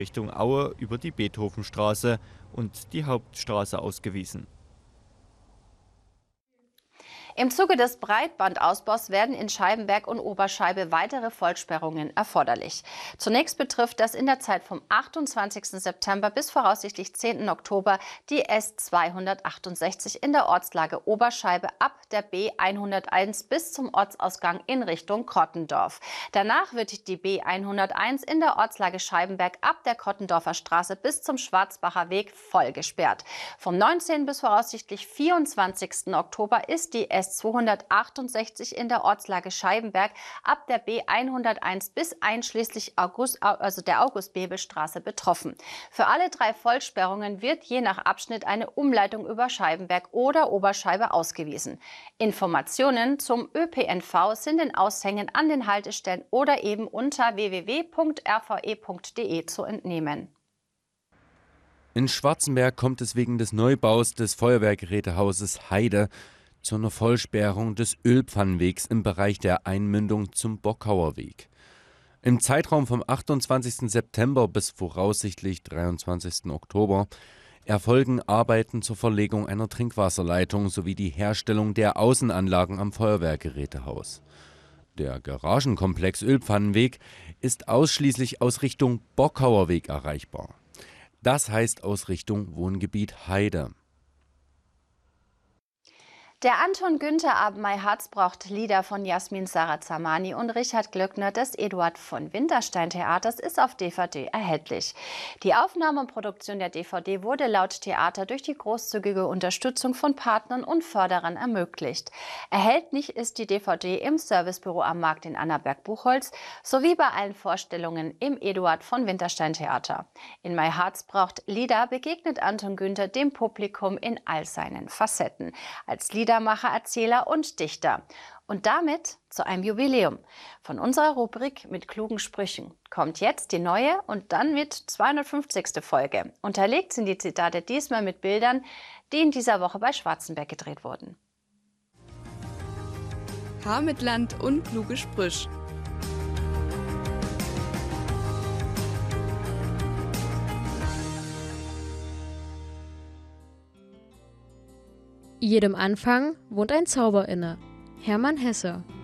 Richtung Aue über die Beethovenstraße und die Hauptstraße ausgewiesen. Im Zuge des Breitbandausbaus werden in Scheibenberg und Oberscheibe weitere Vollsperrungen erforderlich. Zunächst betrifft das in der Zeit vom 28. September bis voraussichtlich 10. Oktober die S268 in der Ortslage Oberscheibe ab der B101 bis zum Ortsausgang in Richtung Krottendorf. Danach wird die B101 in der Ortslage Scheibenberg ab der Krottendorfer Straße bis zum Schwarzbacher Weg voll gesperrt. Vom 19. bis voraussichtlich 24. Oktober ist die S268 in der Ortslage Scheibenberg ab der B101 bis einschließlich der August-Bebel-Straße betroffen. Für alle 3 Vollsperrungen wird je nach Abschnitt eine Umleitung über Scheibenberg oder Oberscheibe ausgewiesen. Informationen zum ÖPNV sind in Aushängen an den Haltestellen oder eben unter www.rve.de zu entnehmen. In Schwarzenberg kommt es wegen des Neubaus des Feuerwehrgerätehauses Heide zu einer Vollsperrung des Ölpfannenwegs im Bereich der Einmündung zum Bockauer Weg. Im Zeitraum vom 28. September bis voraussichtlich 23. Oktober erfolgen Arbeiten zur Verlegung einer Trinkwasserleitung sowie die Herstellung der Außenanlagen am Feuerwehrgerätehaus. Der Garagenkomplex Ölpfannenweg ist ausschließlich aus Richtung Bockauer Weg erreichbar. Das heißt aus Richtung Wohngebiet Heide. Der Anton Günther Abend Mein Herz braucht Lieder von Jasmin Sarazamani und Richard Glöckner des Eduard von Winterstein Theaters ist auf DVD erhältlich. Die Aufnahme und Produktion der DVD wurde laut Theater durch die großzügige Unterstützung von Partnern und Förderern ermöglicht. Erhältlich ist die DVD im Servicebüro am Markt in Annaberg-Buchholz sowie bei allen Vorstellungen im Eduard von Winterstein Theater. In Mein Herz braucht Lieder begegnet Anton Günther dem Publikum in all seinen Facetten. Als Liedermacher, Erzähler und Dichter. Und damit zu einem Jubiläum. Von unserer Rubrik mit klugen Sprüchen kommt jetzt die neue und dann mit 250. Folge. Unterlegt sind die Zitate diesmal mit Bildern, die in dieser Woche bei Schwarzenberg gedreht wurden. Haar mit Land und kluge Sprüche. Jedem Anfang wohnt ein Zauber inne. Hermann Hesse.